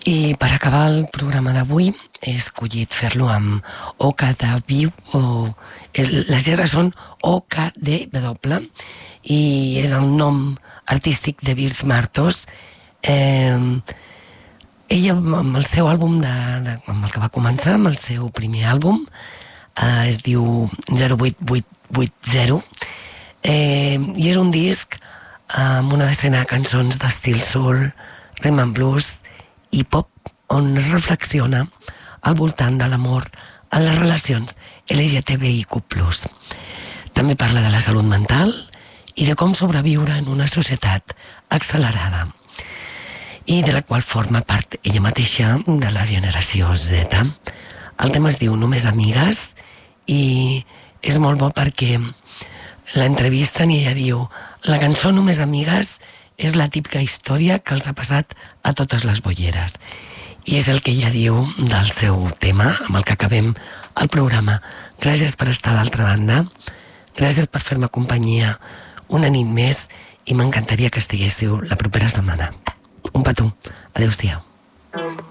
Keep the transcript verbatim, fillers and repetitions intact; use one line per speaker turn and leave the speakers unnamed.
I per acabar el programa d'avui he escollit fer-lo amb O K D Viu, o les lletres són O K D W, i és el nom artístic de Virs Martos. Eh, ella, amb el seu àlbum, de, de, amb el que va començar, amb el seu primer àlbum, eh, es diu zero vuit vuit vuit zero, eh, i és un disc amb una decena de cançons d'estil soul, rhythm and blues i pop, on es reflexiona al voltant de l'amor en les relacions L G T B I Q plus. També parla de la salut mental i de com sobreviure en una societat accelerada, i de la qual forma part ella mateixa, de la generació Z. El tema es diu Només amigues, i és molt bo perquè l'entrevisten i ella diu: la cançó Només amigues és la típica història que els ha passat a totes les bolleres. I és el que ella diu del seu tema, amb el que acabem el programa. Gràcies per estar a l'altra banda, gràcies per fer-me companyia una nit més, i m'encantaria que estiguéssiu la propera setmana. Un petó. Adéu-siau.